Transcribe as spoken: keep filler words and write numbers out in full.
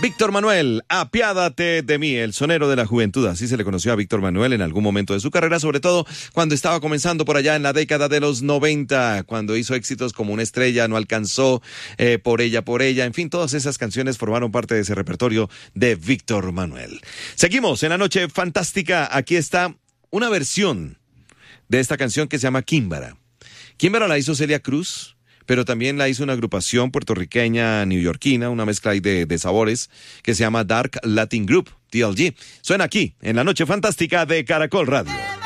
Víctor Manuel, apiádate de mí, el sonero de la juventud. Así se le conoció a Víctor Manuel en algún momento de su carrera, sobre todo cuando estaba comenzando por allá en la década de los noventa, cuando hizo éxitos como Una estrella no alcanzó, eh, Por ella, por ella, en fin, todas esas canciones formaron parte de ese repertorio de Víctor Manuel. Seguimos en la noche fantástica. Aquí está una versión de esta canción que se llama Químbara. Químbara la hizo Celia Cruz, pero también la hizo una agrupación puertorriqueña neoyorquina, una mezcla ahí de, de sabores, que se llama Dark Latin Group, D L G. Suena aquí, en la noche fantástica de Caracol Radio.